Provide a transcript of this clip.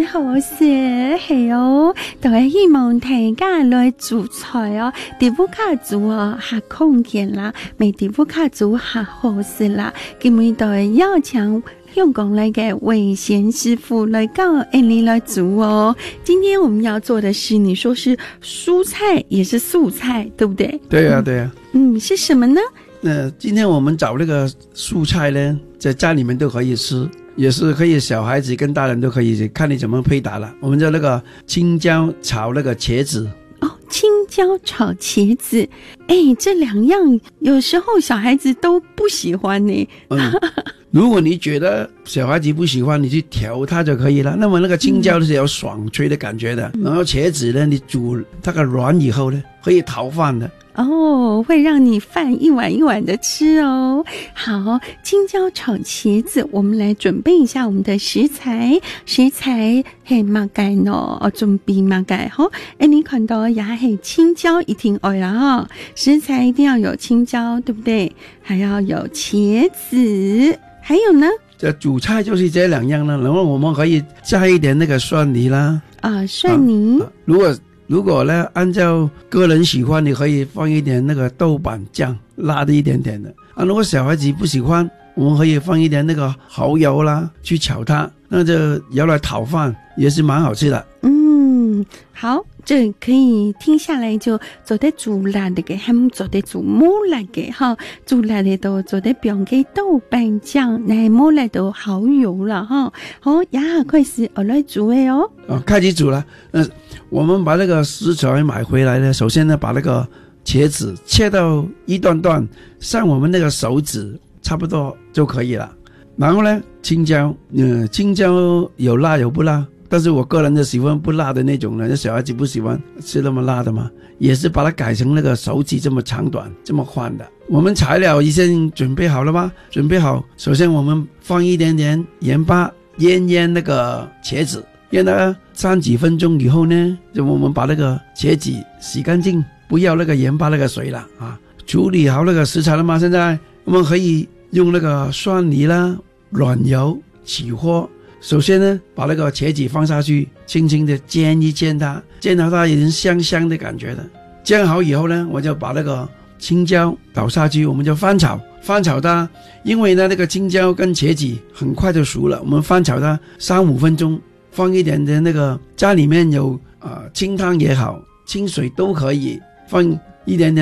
好势，系哦，都系希望大家来煮菜哦，地府卡煮哦，下空间啦，未地府卡煮下好事啦，今日都会邀请香港来嘅魏贤师傅来教你来煮哦。今天我们要做的是，你说是蔬菜也是素菜，对不对？ 对啊，对啊。 是什么呢？ 今天我们找那个蔬菜呢，在家里面都可以吃，也是可以小孩子跟大人都可以，看你怎么配搭了。我们叫那个青椒炒那个茄子。 哦，青椒炒茄子，这两样有时候小孩子都不喜欢呢。 如果你觉得小孩子不喜欢，你去调它就可以了。那么那个青椒是有爽脆的感觉的，然后茄子呢，你煮它个软以后呢，可以淘饭的。 会让你饭一碗一碗的吃哦。好，青椒炒茄子，我们来准备一下我们的食材。食材系马盖喏，准备马盖吼。你看到也系青椒一定爱啦哈。食材一定要有青椒，对不对？还要有茄子，还有呢？ 这主菜就是这两样了，然后我们可以加一点那个蒜泥啦。 蒜泥。 如果呢，按照个人喜欢，你可以放一点那个豆瓣酱，辣的一点点的。如果小孩子不喜欢，我们可以放一点那个蚝油啦，去炒它，那就摇来炒饭也是蛮好吃的。 好，这可以听下来就做得煮辣的给，还唔做得煮冇辣嘅哈，煮辣的都做得不用给豆瓣酱，那冇辣都蚝油了哈。好，也开始我来煮的哦。 开始煮了。我们把那个食材买回来呢，首先呢，把那个茄子切到一段段，像我们那个手指差不多就可以了。然后呢，青椒，青椒有辣有不辣。但是我个人就喜欢不辣的那种呢，小孩子不喜欢吃那么辣的嘛，也是把它改成那个手指这么长短这么宽的。我们材料已经准备好了吗？准备好，首先我们放一点点盐巴，腌那个茄子，腌了3几分钟以后呢，就我们把那个茄子洗干净，不要那个盐巴那个水了啊。处理好那个食材了吗？现在我们可以用那个蒜泥啦、软油起锅。首先呢，把那个茄子放下去，轻轻的煎一煎它，煎到它已经香香的感觉了。煎好以后呢，我就把那个青椒倒下去，我们就翻炒它。因为呢，那个青椒跟茄子很快就熟了，我们翻炒它3-5分钟，放一点的那个家里面有清汤也好，清水都可以，放一点点